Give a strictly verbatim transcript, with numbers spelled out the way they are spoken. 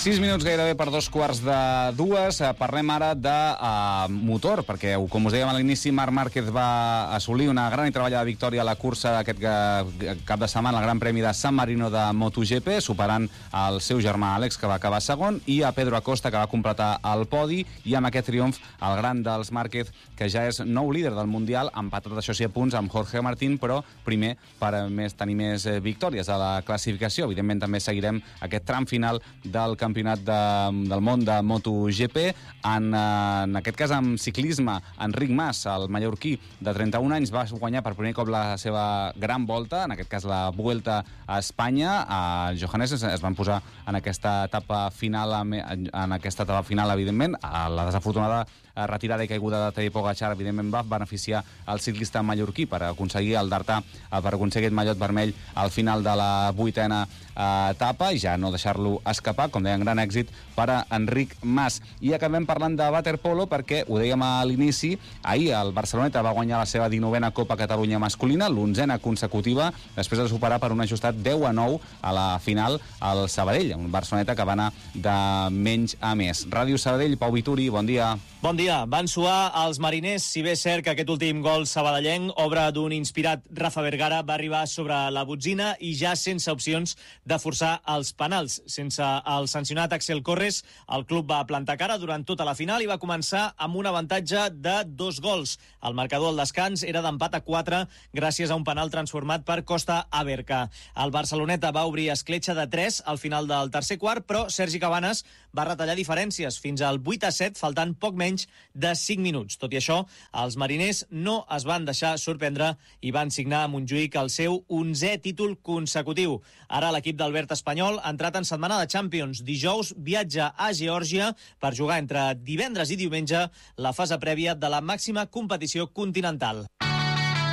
Sis minuts gairebé per dos quarts de dues. Parlem ara de uh, motor, perquè, com us dèiem a l'inici, Marc Márquez va assolir una gran i treballada victòria a la cursa d'aquest cap de setmana, el Gran Premi de San Marino de MotoGP, superant el seu germà Àlex, que va acabar segon, i a Pedro Acosta, que va completar el podi, i amb aquest triomf el gran dels Márquez, que ja és nou líder del Mundial, empatat, això sí, a punts amb Jorge Martín, però primer per més, tenir més victòries a la classificació. Evidentment també seguirem aquest tram final del campionat de, del món de MotoGP. En, en aquest cas, amb ciclisme, Enric Mas, el mallorquí de trenta-un anys, va guanyar per primer cop la seva gran volta, en aquest cas la Vuelta a Espanya. A Johannes es van posar en aquesta etapa final, en aquesta etapa final, evidentment. A la desafortunada retirada i caiguda de Tadej Pogačar, evidentment, va beneficiar el ciclista mallorquí per aconseguir el Dartà, per aconseguir aquest mallot vermell al final de la vuitena etapa i ja no deixar-lo escapar, com deien, gran èxit per a Enric Mas. I acabem parlant de waterpolo perquè, ho dèiem a l'inici, ahir el Barceloneta va guanyar la seva dinovena Copa Catalunya masculina, l'onzena consecutiva, després de superar per un ajustat deu a nou a la final al Sabadell, un Barceloneta que va anar de menys a més. Ràdio Sabadell, Pau Vituri, bon dia. Bon dia. Van suar els mariners, si bé és cert que aquest últim gol sabadellenc, obra d'un inspirat Rafa Vergara, va arribar sobre la botzina i ja sense opcions de forçar els penals. Sense el sancionat Axel Corres, el club va plantar cara durant tota la final i va començar amb un avantatge de dos gols. El marcador al descans era d'empat a quatre gràcies a un penal transformat per Costa Aberca. El Barceloneta va obrir escletxa de tres al final del tercer quart, però Sergi Cabanes va retallar diferències fins al vuit a set, faltant poc menys de cinc minuts. Tot i això, els mariners no es van deixar sorprendre i van signar a Montjuïc el seu onzè títol consecutiu. Ara l'equip d'Albert Espanyol ha entrat en setmana de Champions. Dijous viatja a Geòrgia per jugar entre divendres i diumenge la fase prèvia de la màxima competició continental.